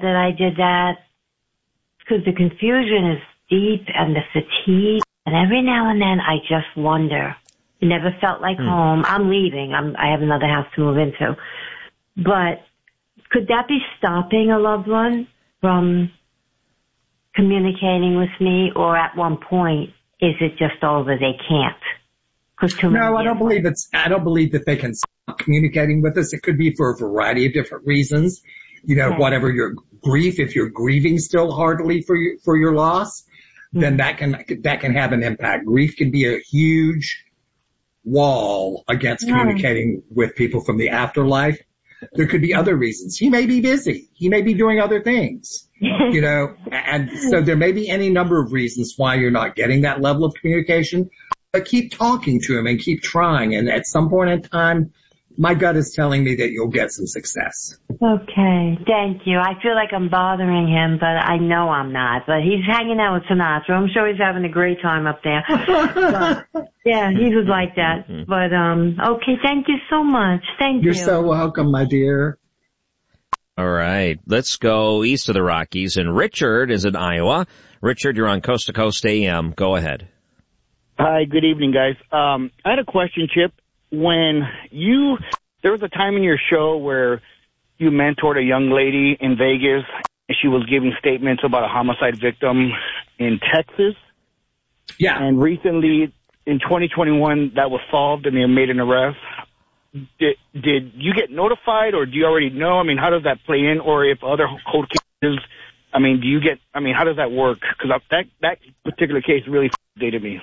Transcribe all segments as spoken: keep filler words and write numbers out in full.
that I did that because the confusion is deep and the fatigue. And every now and then I just wonder. It never felt like hmm. home. I'm leaving. I'm, I have another house to move into. But could that be stopping a loved one from communicating with me? Or at one point, is it just over? They can't? No, I don't believe it's, I don't believe that they can stop communicating with us. It could be for a variety of different reasons. You know, okay. whatever your grief, if you're grieving still heartily for your, for your loss, mm-hmm. then that can, that can have an impact. Grief can be a huge wall against mm-hmm. communicating with people from the afterlife. There could be other reasons. He may be busy. He may be doing other things, you know, and so there may be any number of reasons why you're not getting that level of communication. But keep talking to him and keep trying. And at some point in time, my gut is telling me that you'll get some success. Okay. Thank you. I feel like I'm bothering him, but I know I'm not. But he's hanging out with Sinatra. I'm sure he's having a great time up there. But, yeah, he was like that. But, um, okay. Thank you so much. Thank You're you. You're so welcome, my dear. All right. Let's go east of the Rockies. And Richard is in Iowa. Richard, you're on Coast to Coast A M. Go ahead. Hi, good evening, guys. Um, I had a question, Chip. When you, there was a time in your show where you mentored a young lady in Vegas, and she was giving statements about a homicide victim in Texas. Yeah. And recently, in twenty twenty-one, that was solved and they made an arrest. Did, did you get notified, or do you already know? I mean, how does that play in? Or if other cold cases, I mean, do you get, I mean, how does that work? Because that, that particular case really dated me.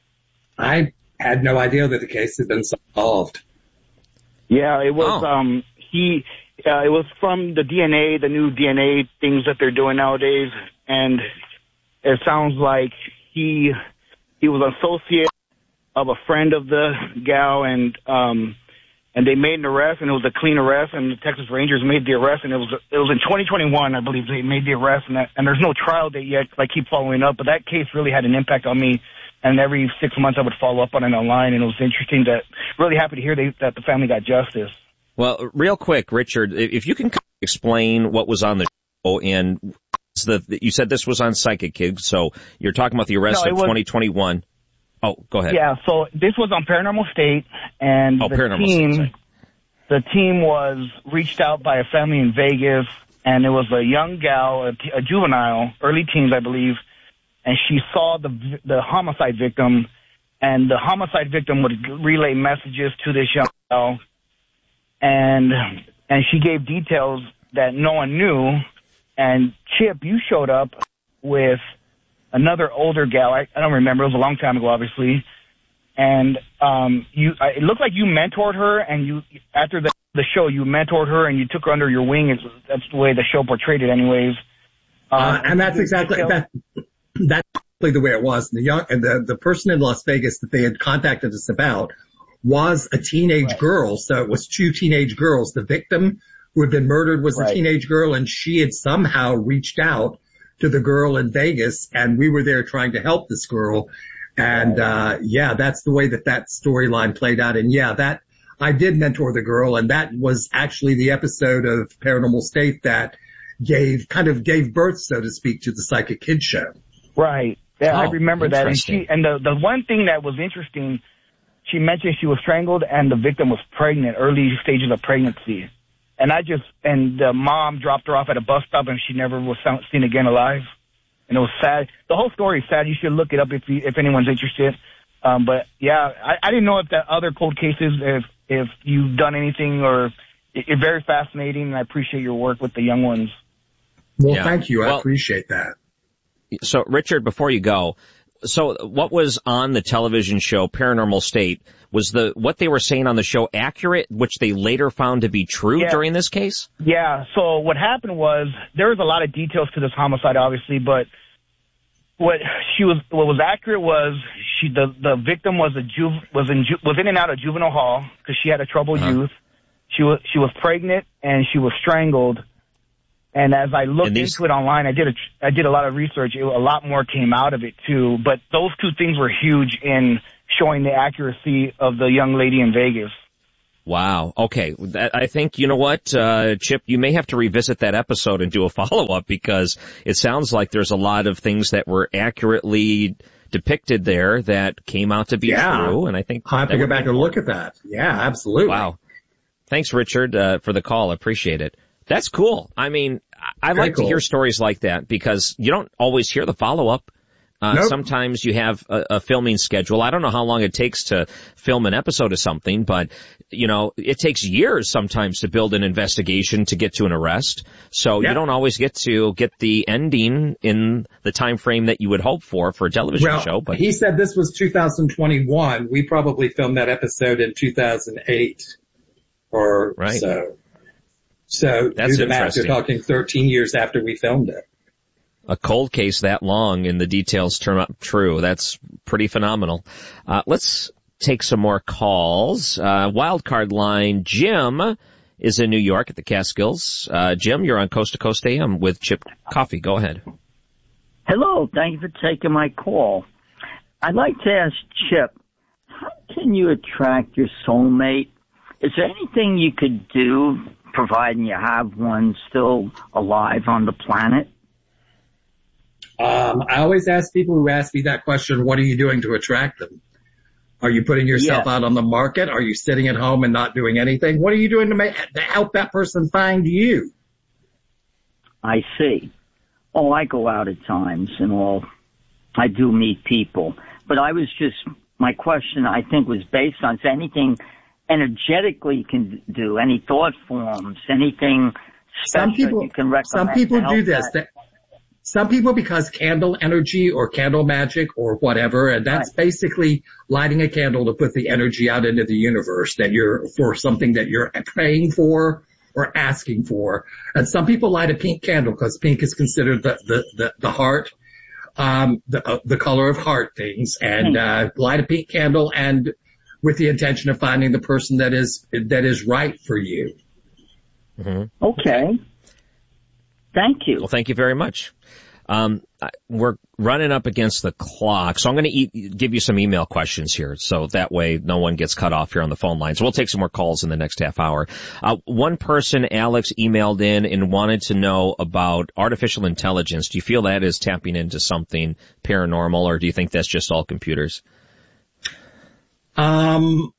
I had no idea that the case had been solved. Yeah, it was, oh. um, he, uh, it was from the D N A, the new D N A things that they're doing nowadays. And it sounds like he, he was an associate of a friend of the gal, and, um, and they made an arrest, and it was a clean arrest, and the Texas Rangers made the arrest, and it was, it was in twenty twenty-one, I believe they made the arrest, and that, and there's no trial date yet, because I keep following up, but that case really had an impact on me. And every six months I would follow up on it online, and it was interesting that, really happy to hear they, that the family got justice. Well, real quick, Richard, if you can explain what was on the show, and the, you said this was on Psychic Kids, so you're talking about the arrest no, of was, twenty twenty-one. Oh, go ahead. Yeah, so this was on Paranormal State, and oh, the Paranormal team, State, the team was reached out by a family in Vegas, and it was a young gal, a, a juvenile, early teens, I believe, and she saw the the homicide victim, and the homicide victim would relay messages to this young girl, and and she gave details that no one knew. And Chip, you showed up with another older gal. I, I don't remember. It was a long time ago, obviously. And um, you, I, it looked like you mentored her, and you after the the show, you mentored her and you took her under your wing. It's, that's the way the show portrayed it, anyways. Um, uh, and that's exactly that. That's exactly the way it was. The young, and the, the person in Las Vegas that they had contacted us about was a teenage right. girl. So it was two teenage girls. The victim who had been murdered was right. a teenage girl, and she had somehow reached out to the girl in Vegas, and we were there trying to help this girl. And, right. uh, yeah, that's the way that that storyline played out. And yeah, that, I did mentor the girl, and that was actually the episode of Paranormal State that gave, kind of gave birth, so to speak, to the Psychic Kids show. Right. Yeah, oh, I remember that. And she, and the, the one thing that was interesting, she mentioned she was strangled and the victim was pregnant, early stages of pregnancy. And I just, and the mom dropped her off at a bus stop and she never was found, seen again alive. And it was sad. The whole story is sad. You should look it up if you, if anyone's interested. Um, but yeah, I, I didn't know if that other cold cases, if, if you've done anything, or it, it's very fascinating, and I appreciate your work with the young ones. Well, yeah. thank you. I well, appreciate that. So, Richard, before you go, so what was on the television show Paranormal State? Was the what they were saying on the show accurate, which they later found to be true yeah. during this case? Yeah. So what happened was there was a lot of details to this homicide, obviously, but what she was what was accurate was she the the victim was a ju was in was in and out of juvenile hall because she had a troubled uh-huh. youth. She was she was pregnant and she was strangled. And as I looked these, into it online, I did a, I did a lot of research. It, a lot more came out of it, too. But those two things were huge in showing the accuracy of the young lady in Vegas. Wow. Okay. That, I think, you know what, uh, Chip, you may have to revisit that episode and do a follow-up because it sounds like there's a lot of things that were accurately depicted there that came out to be yeah. true. And I think I'll have to go back and look at that. Yeah, absolutely. Wow. Thanks, Richard, uh, for the call. I appreciate it. That's cool. I mean, I Very like cool. to hear stories like that because you don't always hear the follow-up. Uh, nope. Sometimes you have a, a filming schedule. I don't know how long it takes to film an episode of something, but, you know, it takes years sometimes to build an investigation to get to an arrest. So yep. you don't always get to get the ending in the time frame that you would hope for for a television well, show. But he said this was two thousand twenty-one. We probably filmed that episode in two thousand eight or right. so. So that's do the math. You're interesting. talking thirteen years after we filmed it. A cold case that long and the details turn up true. That's pretty phenomenal. Uh, let's take some more calls. Uh, wildcard line, Jim is in New York at the Catskills. Uh, Jim, you're on Coast to Coast A M with Chip Coffee. Go ahead. Hello. Thank you for taking my call. I'd like to ask Chip, how can you attract your soulmate? Is there anything you could do, providing you have one still alive on the planet? Um, I always ask people who ask me that question, what are you doing to attract them? Are you putting yourself yeah. out on the market? Are you sitting at home and not doing anything? What are you doing to make, to help that person find you? I see. Oh, I go out at times and all. I do meet people. But I was just, my question I think was based on anything energetically you can do, any thought forms, anything special some people, you can recommend. Some people do this. That. Some people because candle energy or candle magic or whatever, and that's right. basically lighting a candle to put the energy out into the universe that you're, for something that you're praying for or asking for. And some people light a pink candle because pink is considered the, the, the, the heart, um, the, uh, the color of heart things, and, uh, light a pink candle and with the intention of finding the person that is, that is right for you. Mm-hmm. Okay. Thank you. Well, thank you very much. Um, we're running up against the clock, so I'm going to give you some email questions here, so that way no one gets cut off here on the phone line. So we'll take some more calls in the next half hour. Uh, one person, Alex, emailed in and wanted to know about artificial intelligence. Do you feel that is tapping into something paranormal, or do you think that's just all computers? Um,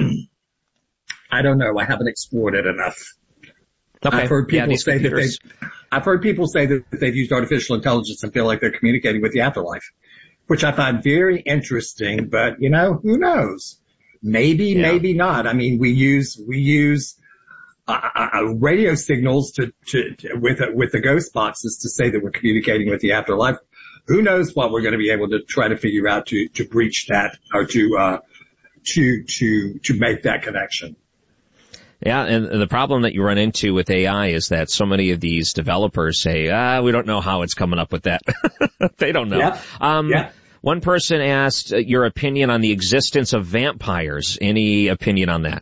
I don't know. I haven't explored it enough. Okay. I've heard people yeah, say computers. that they, I've heard people say that they've used artificial intelligence and feel like they're communicating with the afterlife, which I find very interesting, but you know, who knows? Maybe, yeah. maybe not. I mean, we use, we use, uh, uh, radio signals to, to, to with, uh, with the ghost boxes to say that we're communicating with the afterlife. Who knows what we're going to be able to try to figure out to, to breach that or to, uh, to, to, to make that connection. Yeah, and the problem that you run into with A I is that so many of these developers say, ah, we don't know how it's coming up with that. They don't know. Yeah. Um, yeah. One person asked your opinion on the existence of vampires. Any opinion on that?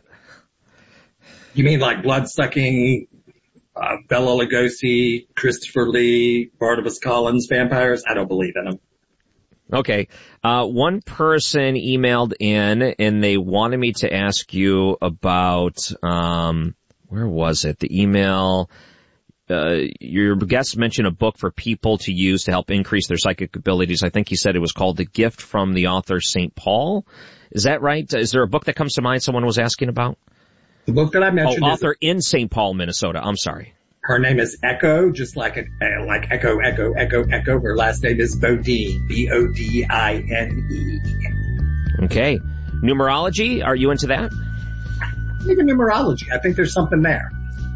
You mean like blood-sucking, uh, Bela Lugosi, Christopher Lee, Barnabas Collins vampires? I don't believe in them. Okay. Uh, one person emailed in and they wanted me to ask you about, um, where was it? The email, uh, your guest mentioned a book for people to use to help increase their psychic abilities. I think he said it was called The Gift from the author Saint Paul. Is that right? Is there a book that comes to mind someone was asking about? The book that I mentioned oh, is author in Saint Paul, Minnesota. I'm sorry. Her name is Echo, just like a, uh, like Echo, Echo, Echo, Echo. Her last name is Bodine, B O D I N E. Okay. Numerology, are you into that? Even numerology. I think there's something there.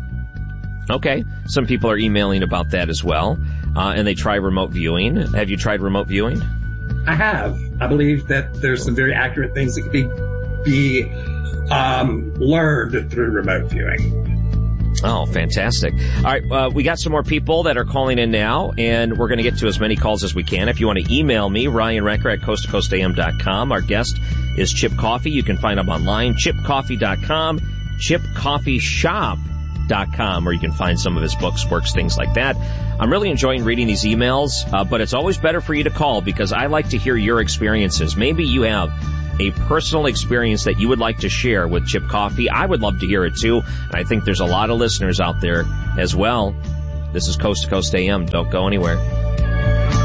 Okay. Some people are emailing about that as well. Uh, and they try remote viewing. Have you tried remote viewing? I have. I believe that there's some very accurate things that can be, be, um, learned through remote viewing. Oh, fantastic. All right, uh, we got some more people that are calling in now, and we're going to get to as many calls as we can. If you want to email me, Ryan Recker at coast to coast a m dot com. Our guest is Chip Coffey. You can find him online, chip coffee dot com, chip coffee shop dot com, where you can find some of his books, works, things like that. I'm really enjoying reading these emails, uh, but it's always better for you to call because I like to hear your experiences. Maybe you have a personal experience that you would like to share with Chip Coffey, I would love to hear it too. And I think there's a lot of listeners out there as well. This is Coast to Coast A M. Don't go anywhere.